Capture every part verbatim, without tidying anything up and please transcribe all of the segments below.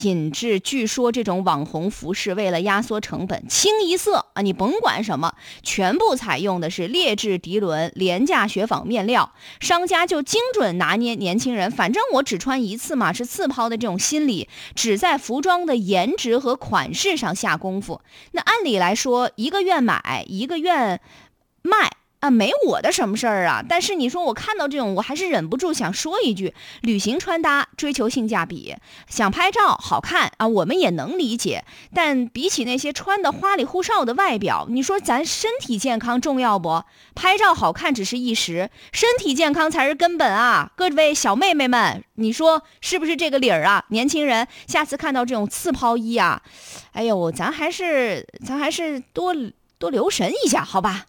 品质据说这种网红服饰为了压缩成本，清一色啊，你甭管什么，全部采用的是劣质涤纶、廉价雪纺面料，商家就精准拿捏年轻人，反正我只穿一次嘛，是次抛的这种心理，只在服装的颜值和款式上下功夫。那按理来说，一个愿买，一个愿卖啊，没我的什么事儿啊。但是你说我看到这种，我还是忍不住想说一句：旅行穿搭追求性价比，想拍照好看啊，我们也能理解。但比起那些穿的花里胡哨的外表，你说咱身体健康重要不？拍照好看只是一时，身体健康才是根本啊！各位小妹妹们，你说是不是这个理儿啊？年轻人，下次看到这种次抛衣啊，哎呦，咱还是咱还是多多留神一下，好吧？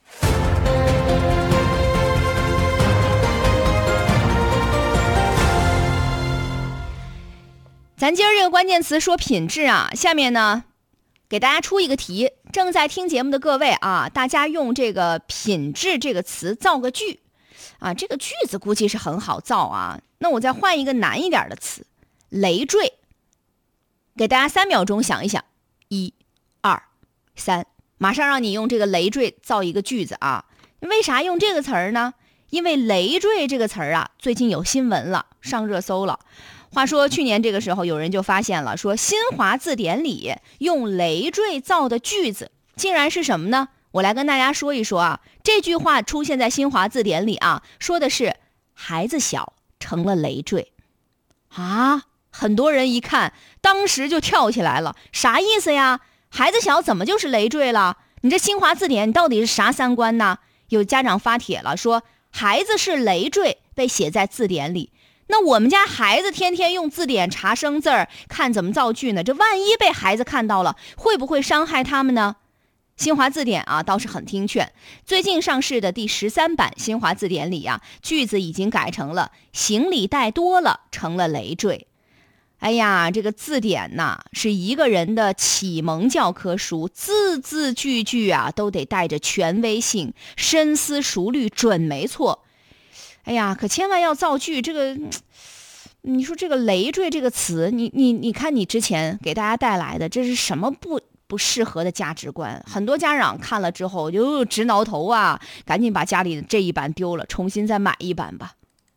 咱今儿这个关键词说品质啊，下面呢给大家出一个题，正在听节目的各位啊，大家用这个品质这个词造个句啊，这个句子估计是很好造啊。那我再换一个难一点的词，累赘。给大家三秒钟想一想，一、二、三，马上让你用这个累赘造一个句子啊。为啥用这个词儿呢？因为累赘这个词儿啊，最近有新闻了，上热搜了。话说去年这个时候，有人就发现了，说新华字典里用累赘造的句子竟然是什么呢？我来跟大家说一说啊。这句话出现在新华字典里啊，说的是孩子小成了累赘啊。很多人一看当时就跳起来了，啥意思呀？孩子小怎么就是累赘了？你这新华字典你到底是啥三观呢？有家长发帖了，说孩子是累赘被写在字典里，那我们家孩子天天用字典查生字儿，看怎么造句呢？这万一被孩子看到了，会不会伤害他们呢？新华字典啊倒是很听劝，最近上市的第十三版新华字典里啊，句子已经改成了行李带多了成了累赘。哎呀，这个字典呐，是一个人的启蒙教科书，字字句句啊都得带着权威性，深思熟虑准没错。哎呀，可千万要造句，这个你说这个累赘这个词，你你你看你之前给大家带来的这是什么不不适合的价值观？很多家长看了之后就直挠头啊，赶紧把家里的这一版丢了，重新再买一版吧。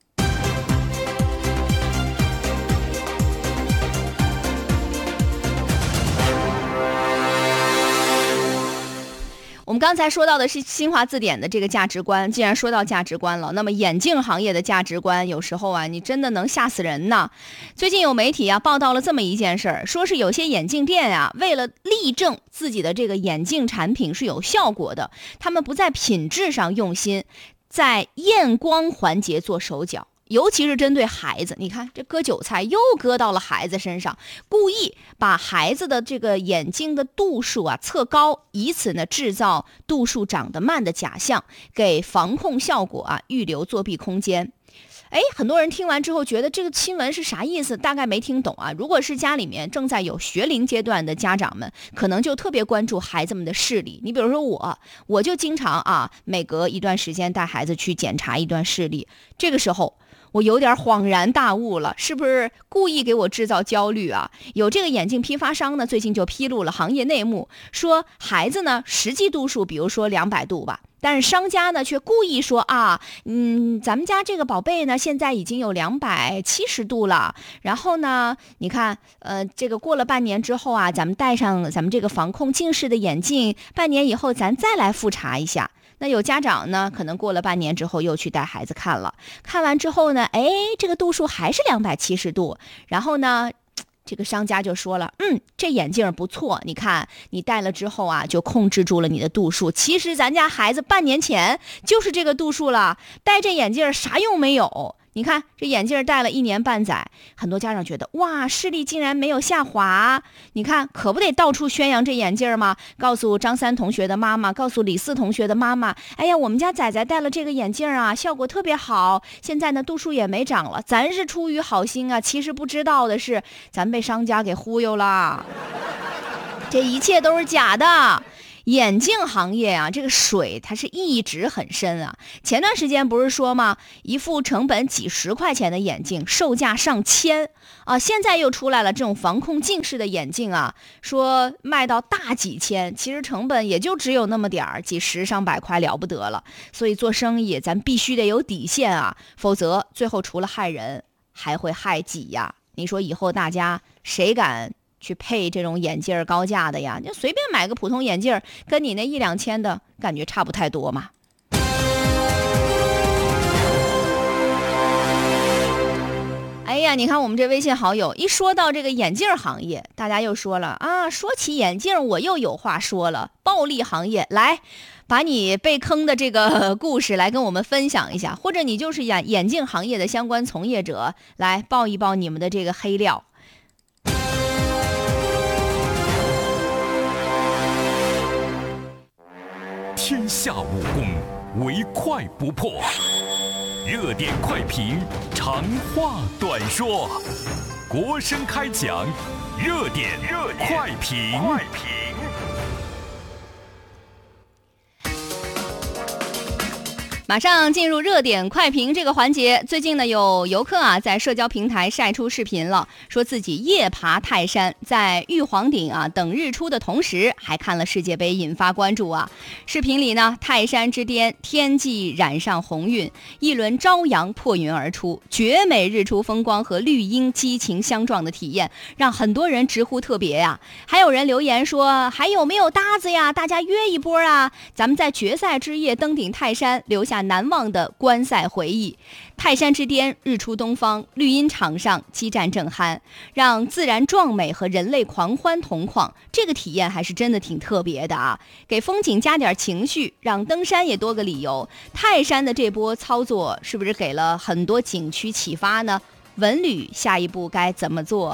我们刚才说到的是新华字典的这个价值观，既然说到价值观了，那么眼镜行业的价值观有时候啊，你真的能吓死人呢。最近有媒体啊报道了这么一件事儿，说是有些眼镜店啊，为了力证自己的这个眼镜产品是有效果的，他们不在品质上用心，在验光环节做手脚。尤其是针对孩子，你看这割韭菜又割到了孩子身上，故意把孩子的这个眼睛的度数啊测高，以此呢制造度数长得慢的假象，给防控效果啊预留作弊空间。哎，很多人听完之后觉得这个新闻是啥意思，大概没听懂啊。如果是家里面正在有学龄阶段的家长们，可能就特别关注孩子们的视力。你比如说我，我就经常啊每隔一段时间带孩子去检查一段视力，这个时候我有点恍然大悟了，是不是故意给我制造焦虑啊？有这个眼镜批发商呢，最近就披露了行业内幕，说孩子呢实际度数，比如说两百度吧，但是商家呢却故意说啊，嗯，咱们家这个宝贝呢现在已经有两百七十度了，然后呢，你看，呃，这个过了半年之后啊，咱们戴上咱们这个防控近视的眼镜，半年以后咱再来复查一下。那有家长呢，可能过了半年之后又去带孩子看了，看完之后呢，哎，这个度数还是两百七十度，然后呢，这个商家就说了，嗯，这眼镜不错，你看你戴了之后啊，就控制住了你的度数。其实咱家孩子半年前就是这个度数了，戴这眼镜啥用没有？你看这眼镜戴了一年半载，很多家长觉得哇，视力竟然没有下滑，你看可不得到处宣扬这眼镜吗？告诉张三同学的妈妈，告诉李四同学的妈妈，哎呀，我们家仔仔戴了这个眼镜啊，效果特别好，现在呢度数也没长了。咱是出于好心啊，其实不知道的是咱被商家给忽悠了，这一切都是假的。 眼镜行业啊，这个水它是一直很深啊。前段时间不是说吗？一副成本几十块钱的眼镜，售价上千啊。现在又出来了这种防控近视的眼镜啊，说卖到大几千，其实成本也就只有那么点儿，几十上百块了不得了。所以做生意咱必须得有底线啊，否则最后除了害人，还会害己呀。你说以后大家谁敢去配这种眼镜高价的呀？就随便买个普通眼镜，跟你那一两千的感觉差不太多嘛。哎呀，你看我们这微信好友一说到这个眼镜行业，大家又说了啊，说起眼镜我又有话说了，暴利行业，来把你被坑的这个故事来跟我们分享一下，或者你就是眼眼镜行业的相关从业者，来爆一爆你们的这个黑料。 天下武功，唯快不破。热点快评，长话短说。国声开讲，热点热点快评。快评。 马上进入热点快评这个环节。最近呢，有游客啊在社交平台晒出视频了，说自己夜爬泰山，在玉皇顶啊等日出的同时，还看了世界杯，引发关注啊。视频里呢，泰山之巅天际染上红晕，一轮朝阳破云而出，绝美日出风光和绿荫激情相撞的体验，让很多人直呼特别呀、啊。还有人留言说，还有没有搭子呀？大家约一波啊！咱们在决赛之夜登顶泰山，留下难忘的观赛回忆。泰山之巅日出东方，绿茵场上激战正酣，让自然壮美和人类狂欢同框，这个体验还是真的挺特别的啊！给风景加点情绪，让登山也多个理由。泰山的这波操作是不是给了很多景区启发呢？文旅下一步该怎么做？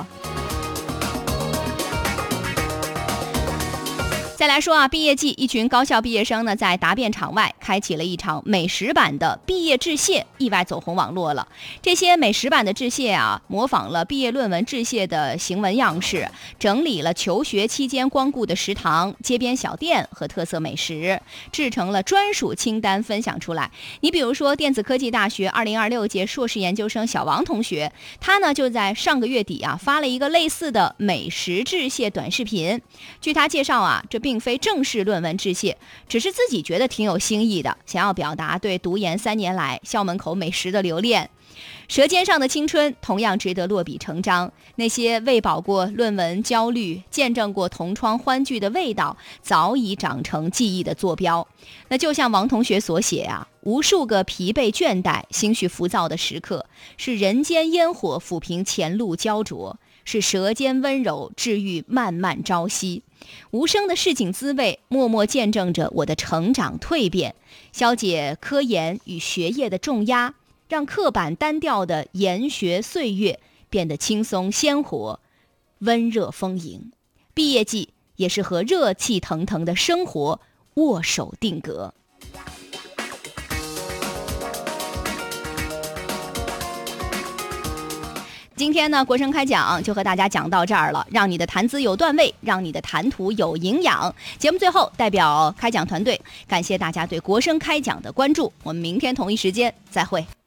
再来说啊，毕业季，一群高校毕业生呢，在答辩场外开启了一场美食版的毕业致谢，意外走红网络了。这些美食版的致谢啊，模仿了毕业论文致谢的行文样式，整理了求学期间光顾的食堂、街边小店和特色美食，制成了专属清单分享出来。你比如说，电子科技大学二零二六届硕士研究生小王同学，他呢就在上个月底啊发了一个类似的美食致谢短视频。据他介绍啊，这并非正式论文致谢，只是自己觉得挺有新意的，想要表达对读研三年来校门口美食的留恋。舌尖上的青春同样值得落笔成章，那些喂饱过论文焦虑、见证过同窗欢聚的味道，早已长成记忆的坐标。那就像王同学所写啊，无数个疲惫倦怠、心绪浮躁的时刻，是人间烟火抚平前路焦灼，是舌尖温柔治愈漫漫朝夕。无声的市井滋味，默默见证着我的成长蜕变，消解科研与学业的重压，让刻板单调的研学岁月变得轻松鲜活、温热丰盈。毕业季也是和热气腾腾的生活握手定格。今天呢，国声开讲就和大家讲到这儿了，让你的谈资有段位，让你的谈吐有营养。节目最后，代表开讲团队感谢大家对国声开讲的关注，我们明天同一时间再会。